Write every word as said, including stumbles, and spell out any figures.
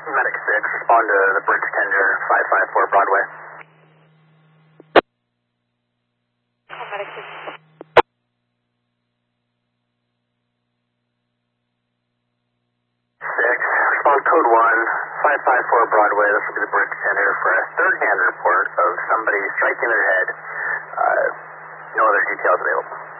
Medic six, respond to the bridge tender, five five four Broadway. Medic six. six, respond code one, five five four Broadway. This will be the bridge tender for a third-hand report of somebody striking their head. Uh, no other details available.